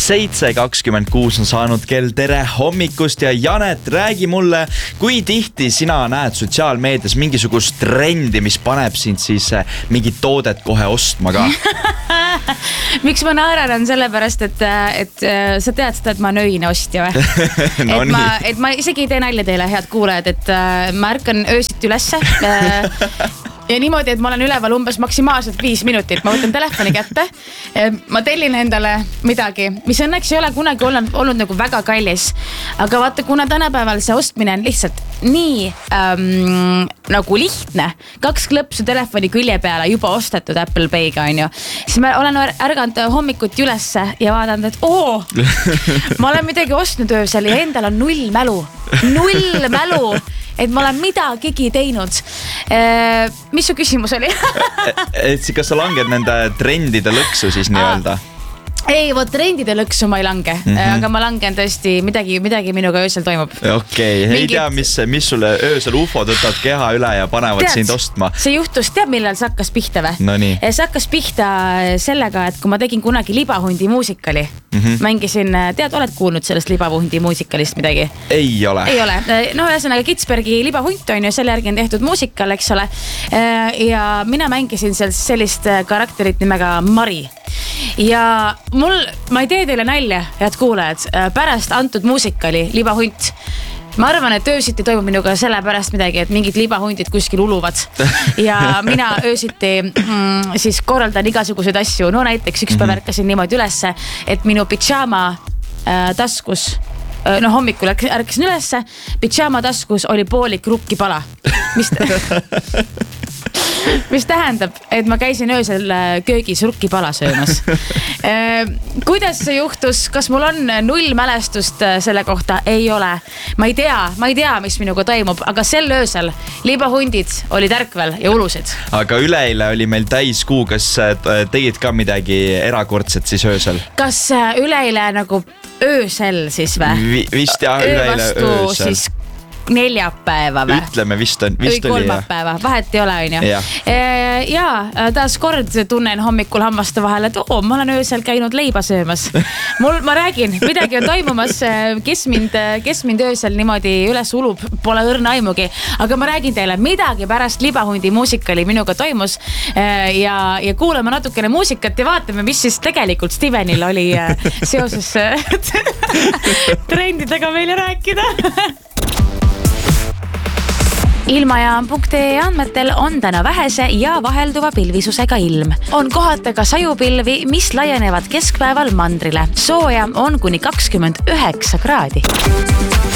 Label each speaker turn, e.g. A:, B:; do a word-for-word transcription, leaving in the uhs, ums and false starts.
A: seitse kakskümmend kuus on saanud kell. Tere hommikust ja Janet, räägi mulle, kui tihti sina näed sotsiaalmeedias mingisugust trendi, mis paneb sind siis mingit toodet kohe ostma ka?
B: Miks ma naeran on sellepärast, et, et sa tead seda, et ma olen öine ostja või?
A: no
B: et, ma, et ma isegi ei tee nalja teile, head kuulajad, et ma ärkan öösiti ülesse ja niimoodi, et ma olen üleval umbes maksimaalselt viis minutit. Ma võtan telefoni kätte, ma tellin endale midagi, mis õnneks ei ole kunagi olnud, olnud nagu väga kallis. Aga vaata, kuna tänapäeval see ostmine on lihtsalt nii ähm, nagu lihtne, kaks klõpsu telefoni külje peale juba ostetud Apple Pay'ga, on ju. Siis ma olen ärganud hommikuti ülesse ja vaadanud, et oo, ma olen midagi ostnud öösel ja endal on null mälu. Null mälu, et ma olen midagigi teinud. Eee, mis su küsimus oli?
A: et kas sa langed nende trendide lõksu siis nii-öelda?
B: Ei, vot trendide lõksu ma ei lange, mm -hmm. aga ma langen tõesti midagi, midagi minuga öösel toimub.
A: Okei, okay. Mingid... ei tea, mis, mis sulle öösel ufod võtavad keha üle ja panevad tead, sind ostma.
B: See juhtus, tead millal see hakkas pihta või?
A: No nii.
B: See hakkas pihta sellega, et kui ma tegin kunagi Libahundi muusikali, mm -hmm. mängisin, tead, oled kuulnud sellest Libahundi muusikalist midagi?
A: Ei ole.
B: Ei ole. No ühesõnaga Kitzbergi Libahunt on ju, selle järgi on tehtud muusikal, eks ole. Ja mina mängisin sellist karakterit nimega Mari. Ja mul, ma ei tee teile nalja, head kuulajad, pärast antud muusikali Libahunt. Ma arvan, et öösiti toimub minuga sellepärast midagi, et mingid libahundid kuskil uluvad. Ja mina öösiti mm, siis korraldan igasuguseid asju. No näiteks üks päev ärkasin niimoodi ülesse, et minu pidžaama äh, taskus, äh, no hommikul ärkasin ülesse, pidžaama taskus oli poolik rukkipala. Mis mis tähendab, et ma käisin öösel köögis rukkipala söömas. Kuidas see juhtus? Kas mul on null mälestust selle kohta? Ei ole. Ma ei tea, ma ei tea, mis minuga toimub, aga sel öösel libahundid olid ärkvel ja ulusid.
A: Aga üleeile oli meil täiskuu, kas tegid ka midagi erakordset siis öösel?
B: Kas üleeile nagu öösel siis või?
A: Vist jah, üleeile öösel.
B: Siis neljapäeva või?
A: Ütleme, vist, on, vist
B: või
A: oli
B: kolmapäeva, vahet ei ole, on ju.
A: Ja,
B: ja taas kord tunnen hommikul hammaste vahel, et oo, ma olen öösel käinud leiba söömas. Mul, ma räägin, midagi on toimumas, kes mind, kes mind öösel niimoodi üles ulub, pole õrna aimugi. Aga ma räägin teile, midagi pärast Libahundi muusikali minuga toimus ja, ja kuulame natukene muusikat ja vaatame, mis siis tegelikult Stevenil oli seoses trendidega meile rääkida. Ilmajaam punkt ee andmetel on täna vähese ja vahelduva pilvisusega ilm. On kohatega sajupilvi, mis laienevad keskpäeval mandrile. Sooja on kuni kakskümmend üheksa kraadi.